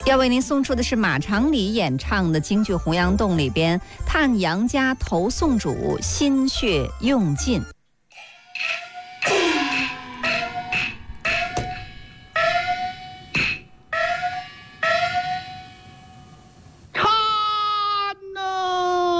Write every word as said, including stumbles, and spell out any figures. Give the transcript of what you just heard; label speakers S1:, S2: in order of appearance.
S1: 要为您送出的是马长礼演唱的京剧《洪阳洞》里边“叹杨家投宋主，心血用尽”。